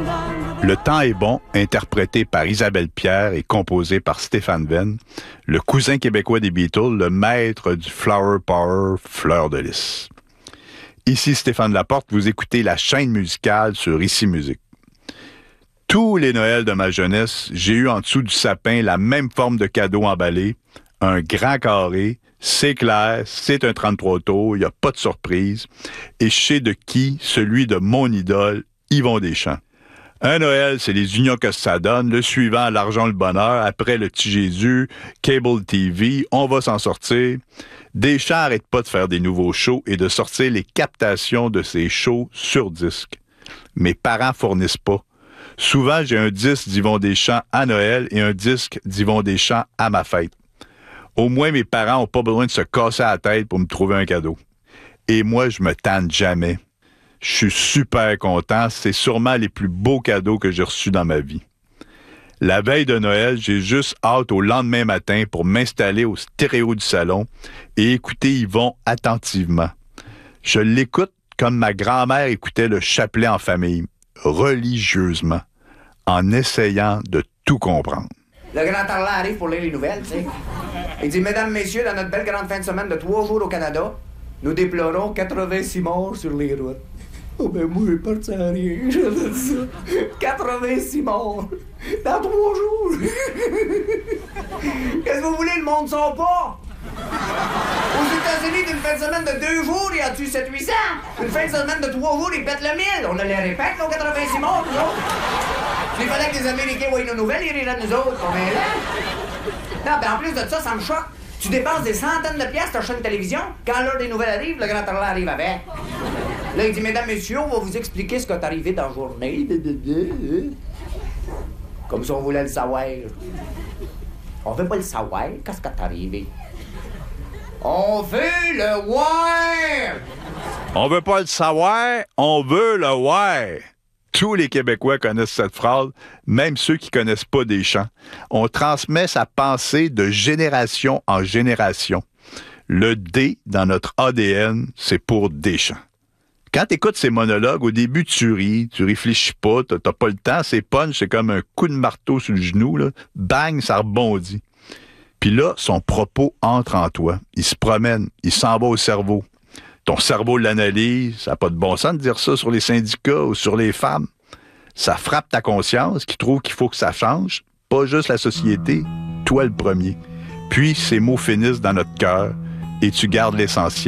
Le temps est bon, interprété par Isabelle Pierre et composé par Stéphane Venn, le cousin québécois des Beatles, le maître du Flower Power, Fleur de Lys. Ici Stéphane Laporte, vous écoutez la chaîne musicale sur Ici Musique. Tous les Noëls de ma jeunesse, j'ai eu en dessous du sapin la même forme de cadeau emballé, un grand carré, c'est clair, c'est un 33 tours, il n'y a pas de surprise, et je sais de qui, celui de mon idole, Yvon Deschamps. Un Noël, c'est les unions que ça donne. Le suivant, l'argent, le bonheur. Après le petit Jésus, Cable TV, on va s'en sortir. Deschamps n'arrête pas de faire des nouveaux shows et de sortir les captations de ces shows sur disque. Mes parents fournissent pas. Souvent, j'ai un disque d'Yvon Deschamps à Noël et un disque d'Yvon Deschamps à ma fête. Au moins, mes parents n'ont pas besoin de se casser la tête pour me trouver un cadeau. Et moi, je me tanne jamais. Je suis super content. C'est sûrement les plus beaux cadeaux que j'ai reçus dans ma vie. La veille de Noël, j'ai juste hâte au lendemain matin pour m'installer au stéréo du salon et écouter Yvon attentivement. Je l'écoute comme ma grand-mère écoutait le chapelet en famille, religieusement, en essayant de tout comprendre. Le grand Arlan arrive pour lire les nouvelles, tu sais. Il dit, mesdames, messieurs, dans notre belle grande fin de semaine de 3 jours au Canada, nous déplorons 86 morts sur les routes. Oh ben moi, je parti à rien, je dis ça. 86 morts dans 3 jours. Qu'est-ce que vous voulez, le monde sort pas? Aux États-Unis, d'une fin de semaine de 2 jours, il y a-tu 700-800? Une fin de semaine de 3 jours, ils pètent le 1000. On les répète, nos 86 morts, nous autres. S'il fallait que les Américains voient nos nouvelles, ils riraient de nous autres. On est là. Non, ben en plus de ça, ça me choque. Tu dépenses des centaines de piastres t'achètes une télévision. Quand l'heure des nouvelles arrive, le grand Arlan arrive avec. Là, il dit, mesdames, messieurs, on va vous expliquer ce qui est arrivé dans la journée. Comme si on voulait le savoir. On veut pas le savoir, qu'est-ce qui est arrivé? On veut le voir! On veut pas le savoir, on veut le voir. Tous les Québécois connaissent cette phrase, même ceux qui connaissent pas Deschamps. On transmet sa pensée de génération en génération. Le D dans notre ADN, c'est pour Deschamps. Quand tu écoutes ces monologues, au début, tu ris, tu réfléchis pas, t'as pas le temps, c'est punch, c'est comme un coup de marteau sur le genou, là. Bang, ça rebondit. Puis là, son propos entre en toi. Il se promène, il s'en va au cerveau. Ton cerveau l'analyse, ça n'a pas de bon sens de dire ça sur les syndicats ou sur les femmes. Ça frappe ta conscience qui trouve qu'il faut que ça change, pas juste la société, toi le premier. Puis ces mots finissent dans notre cœur et tu gardes l'essentiel.